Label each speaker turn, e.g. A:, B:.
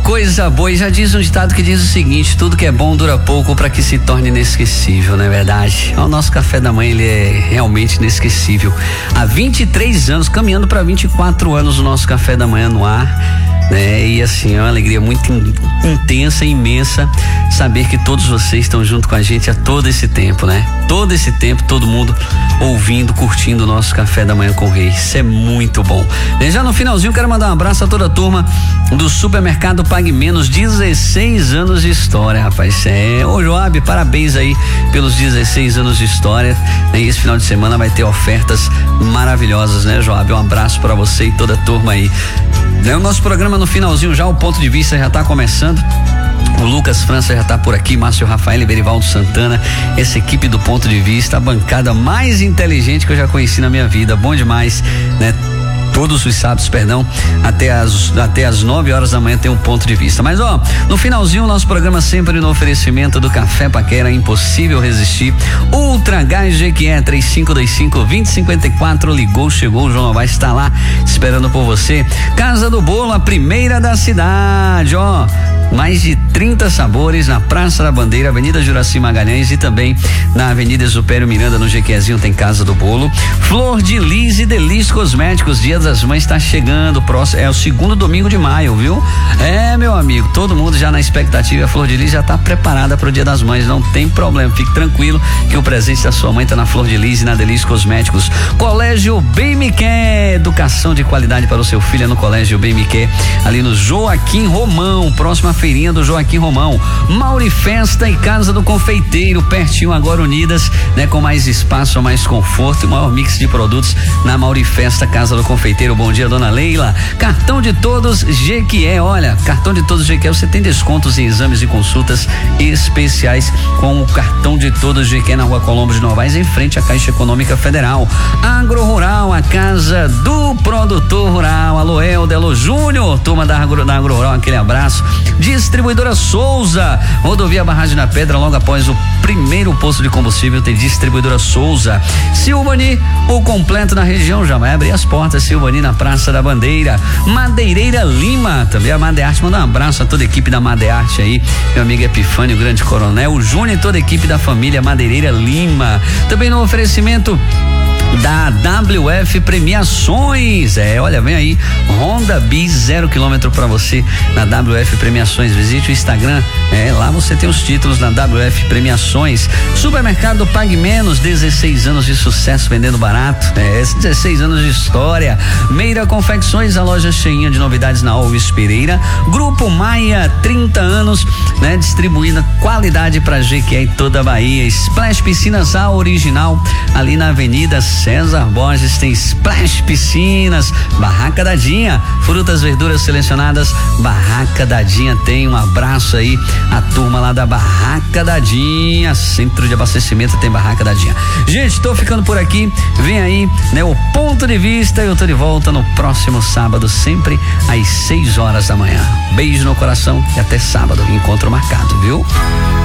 A: coisa boa. E já diz um ditado que diz o seguinte: tudo que é bom dura pouco para que se torne inesquecível, não é verdade? O nosso café da manhã, ele é realmente inesquecível. Há 23 anos, caminhando para 24 anos, o nosso café da manhã no ar, né? E assim, é uma alegria muito intensa e imensa saber que todos vocês estão junto com a gente há todo esse tempo, né? Todo esse tempo, todo mundo ouvindo, curtindo o nosso café da manhã com o Rei. Isso é muito bom. E já no finalzinho, quero mandar um abraço a toda a turma do Supermercado Pague Menos, 16 anos de história, rapaz. Ô Joab, parabéns aí pelos 16 anos de história. E esse final de semana vai ter ofertas maravilhosas, né, Joab? Um abraço para você e toda a turma aí. O nosso programa no finalzinho já, o ponto de vista já tá começando. O Lucas França já tá por aqui, Márcio Rafael e Berivaldo Santana, essa equipe do Ponto de Vista, a bancada mais inteligente que eu já conheci na minha vida, bom demais, né? Todos os sábados, até às 9 horas da manhã tem um ponto de vista. Mas no finalzinho o nosso programa sempre no oferecimento do Café Paquera, impossível resistir. Ultra Gás Jequié, 3525-2054, ligou, chegou, o João Novaes está lá esperando por você. Casa do Bolo, a primeira da cidade, mais de 30 sabores na Praça da Bandeira, Avenida Juraci Magalhães, e também na Avenida Exupério Miranda, no Jequiézinho tem Casa do Bolo. Flor de Lis e Delis Cosméticos, Dia das Mães está chegando, próximo, é o segundo domingo de maio, viu? Meu amigo, todo mundo já na expectativa, a Flor de Lis já está preparada para o Dia das Mães, não tem problema, fique tranquilo que o presente da sua mãe está na Flor de Lis e na Delis Cosméticos. Colégio Bem Me Quer, educação de qualidade para o seu filho é no Colégio Bem Me Quer, ali no Joaquim Romão, próxima feirinha do Joaquim Romão. Mauri Festa e Casa do Confeiteiro, pertinho, agora unidas, né? Com mais espaço, mais conforto e maior mix de produtos na Mauri Festa, Casa do Confeiteiro. Bom dia, dona Leila. Cartão de Todos Jequié, olha, cartão de Todos Jequié, você tem descontos em exames e consultas especiais com o cartão de Todos Jequié na Rua Colombo de Novaes, em frente à Caixa Econômica Federal. Agro Rural, a casa do produtor rural. Alô Helder, alô Júnior, turma da Agro Rural, aquele abraço. Distribuidora Souza, rodovia Barragem da Pedra, logo após o primeiro posto de combustível tem Distribuidora Souza. Silvani, o completo na região, já vai abrir as portas. Silvani na Praça da Bandeira. Madeireira Lima, também a Madearte, manda um abraço a toda a equipe da Madearte aí, meu amigo Epifânio, o grande coronel, o Júnior e toda a equipe da família Madeireira Lima. Também no oferecimento da WF Premiações, olha, vem aí Honda Bis 0 km para você na WF Premiações. Visite o Instagram, lá você tem os títulos na WF Premiações. Supermercado Pague Menos, 16 anos de sucesso vendendo barato, 16 anos de história. Meira Confecções, a loja cheinha de novidades na Alves Pereira. Grupo Maia, 30 anos, né? Distribuindo qualidade para Jequié e toda a Bahia. Splash Piscinas, a original, ali na Avenida César Borges, tem Splash Piscinas. Barraca da Dinha, frutas, verduras selecionadas, Barraca da Dinha tem. Um abraço aí a turma lá da Barraca da Dinha, centro de abastecimento, tem Barraca da Dinha. Gente, tô ficando por aqui, vem aí, né, o Ponto de Vista, eu tô de volta no próximo sábado, sempre às 6 horas da manhã. Beijo no coração e até sábado, encontro marcado, viu?